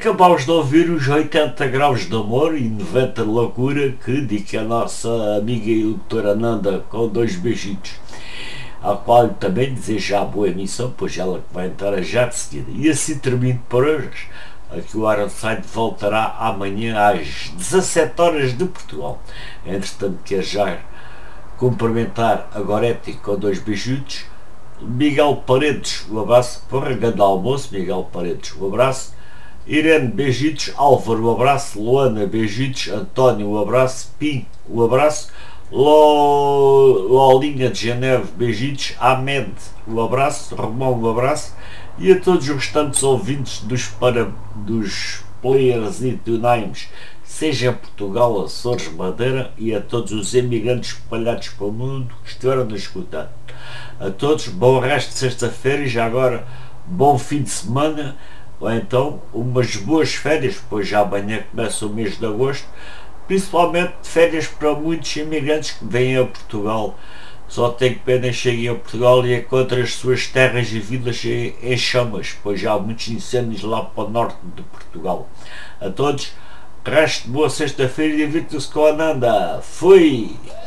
Acabámos de ouvir os 80 graus de amor e 90 de loucura que diz a nossa amiga e doutora Nanda, com 2 beijitos, ao qual também desejo a boa emissão, pois ela que vai entrar já de seguida. E assim termino por hoje. Aqui o Ironside voltará amanhã às 17 horas de Portugal. Entretanto, quero já cumprimentar a Goretti com 2 beijutos. Miguel Paredes, um abraço. Porra, grande almoço, Miguel Paredes, um abraço. Irene, beijitos. Álvaro, um abraço. Luana, beijitos. António, um abraço. Pim, um abraço. Lolinha de Geneve, beijitos. Ahmed, um abraço. Romão, um abraço. E a todos os restantes ouvintes dos players e do Names, seja em Portugal, Açores, Madeira, e a todos os imigrantes espalhados pelo mundo que estiveram a escutar. A todos, bom resto de sexta-feira e já agora bom fim de semana, ou então umas boas férias, pois já amanhã começa o mês de agosto, principalmente férias para muitos imigrantes que vêm a Portugal. Só tenho pena cheguem a Portugal e encontrem as suas terras e vilas em chamas, pois já há muitos incêndios lá para o norte de Portugal. A todos, resto de boa sexta-feira e divirtam-se com a Nanda. Fui!